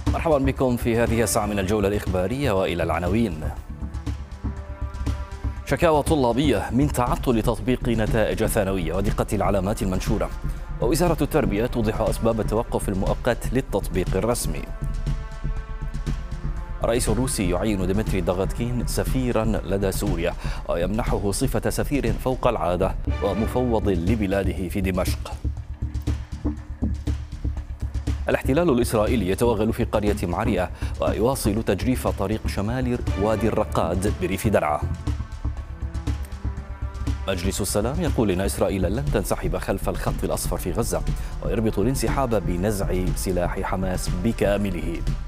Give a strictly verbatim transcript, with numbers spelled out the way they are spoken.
مرحبا بكم في هذه الساعة من الجولة الإخبارية، وإلى العناوين. شكاوى طلابية من تعطل تطبيق نتائج الثانوية ودقة العلامات المنشورة، ووزارة التربية توضح أسباب التوقف المؤقت للتطبيق الرسمي. الرئيس الروسي يعين ديمتري داغوتكين سفيرا لدى سوريا، ويمنحه صفة سفير فوق العادة ومفوض لبلاده في دمشق. الاحتلال الإسرائيلي يتوغل في قرية معرية ويواصل تجريف طريق شمال وادي الرقاد بريف درعا. مجلس السلام يقول إن إسرائيل لن تنسحب خلف الخط الأصفر في غزة، ويربط الانسحاب بنزع سلاح حماس بكامله.